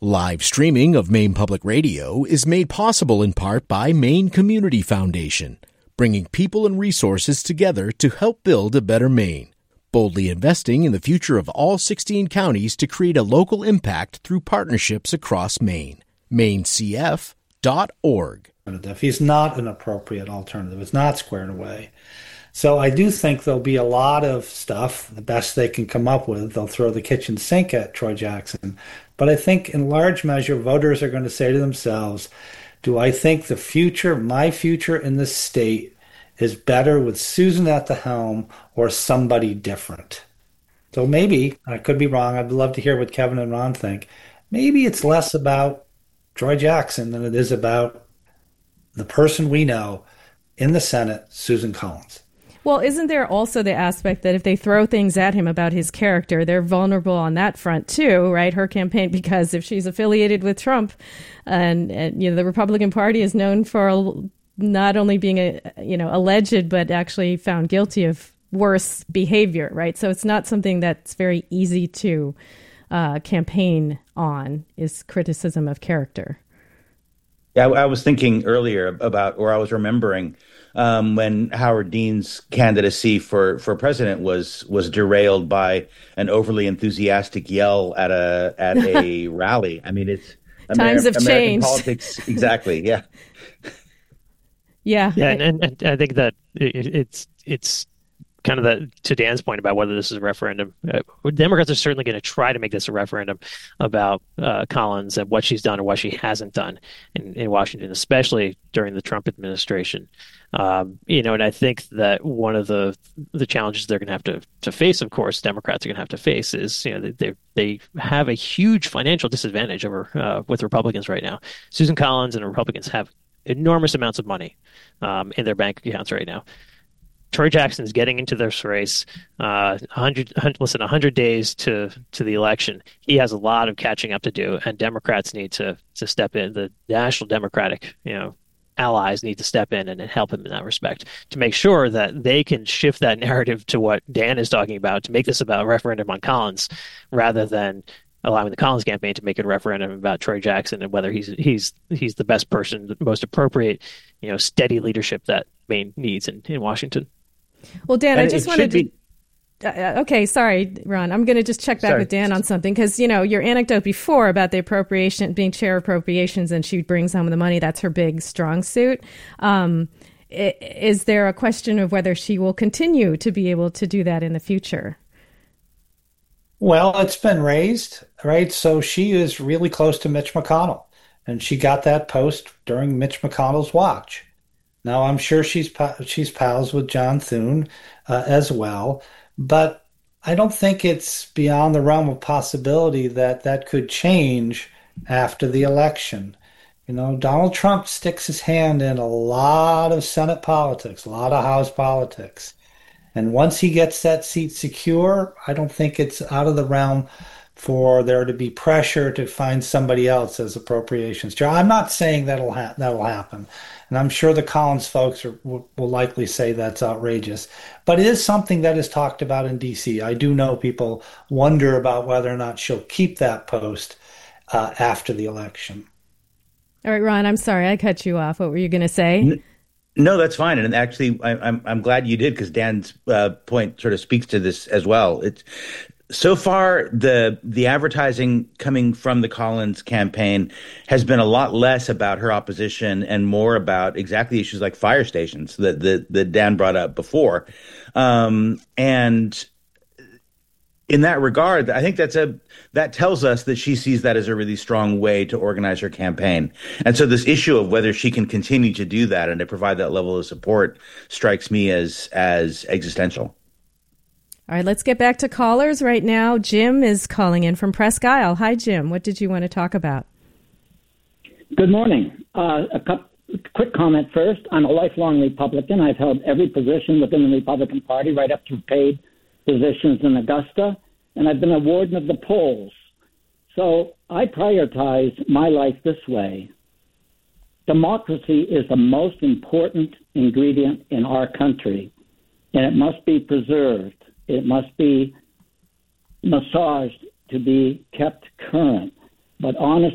Live streaming of Maine Public Radio is made possible in part by Maine Community Foundation, bringing people and resources together to help build a better Maine. Boldly investing in the future of all 16 counties to create a local impact through partnerships across Maine. MaineCF.org. He's not an appropriate alternative. It's not squared away. So I do think there'll be a lot of stuff, the best they can come up with. They'll throw the kitchen sink at Troy Jackson. But I think in large measure, voters are going to say to themselves, do I think the future, my future in this state, is better with Susan at the helm or somebody different? So maybe, I could be wrong, I'd love to hear what Kevin and Ron think. Maybe it's less about Troy Jackson than it is about the person we know in the Senate, Susan Collins. Well, isn't there also the aspect that if they throw things at him about his character, they're vulnerable on that front too, right? Her campaign, because if she's affiliated with Trump, and you know, the Republican Party is known for not only being alleged, but actually found guilty of worse behavior, right? So it's not something that's very easy to campaign on, is criticism of character. Yeah, I was thinking earlier about, or I was remembering when Howard Dean's candidacy for president was derailed by an overly enthusiastic yell at a rally. I mean, it's times have American changed. Politics, exactly. Yeah. Yeah. And I think that it's kind of to Dan's point about whether this is a referendum. Democrats are certainly going to try to make this a referendum about Collins and what she's done or what she hasn't done in Washington, especially during the Trump administration. And I think that one of the challenges they're going to have to face, of course, Democrats are going to have to face is, they have a huge financial disadvantage over with Republicans right now. Susan Collins and Republicans have enormous amounts of money in their bank accounts right now. Troy Jackson is getting into this race. 100 days to the election. He has a lot of catching up to do, and Democrats need to step in. The national Democratic, allies need to step in and help him in that respect to make sure that they can shift that narrative to what Dan is talking about, to make this about a referendum on Collins, rather than allowing the Collins campaign to make it a referendum about Troy Jackson and whether he's the best person, the most appropriate, steady leadership that Maine needs in Washington. Well, Dan, I just wanted to... okay, sorry, Ron. I'm going to just check back with Dan on something because, your anecdote before about the appropriation, being chair of appropriations, and she brings home the money, that's her big strong suit. Is there a question of whether she will continue to be able to do that in the future? Well, it's been raised, right? So she is really close to Mitch McConnell, and she got that post during Mitch McConnell's watch. Now, I'm sure she's pals with John Thune as well, but I don't think it's beyond the realm of possibility that could change after the election. Donald Trump sticks his hand in a lot of Senate politics, a lot of House politics. And once he gets that seat secure, I don't think it's out of the realm for there to be pressure to find somebody else as appropriations chair. I'm not saying that'll happen. And I'm sure the Collins folks will likely say that's outrageous. But it is something that is talked about in D.C. I do know people wonder about whether or not she'll keep that post after the election. All right, Ron, I'm sorry. I cut you off. What were you going to say? No, that's fine. And actually, I'm glad you did, because Dan's point sort of speaks to this as well. It's so far, the advertising coming from the Collins campaign has been a lot less about her opposition and more about exactly issues like fire stations that Dan brought up before. And in that regard, I think that tells us that she sees that as a really strong way to organize her campaign. And so this issue of whether she can continue to do that and to provide that level of support strikes me as existential. All right, let's get back to callers right now. Jim is calling in from Presque Isle. Hi, Jim. What did you want to talk about? Good morning. Quick comment first. I'm a lifelong Republican. I've held every position within the Republican Party, right up to paid positions in Augusta, and I've been a warden of the polls. So I prioritize my life this way. Democracy is the most important ingredient in our country, and it must be preserved. It must be massaged to be kept current. But honest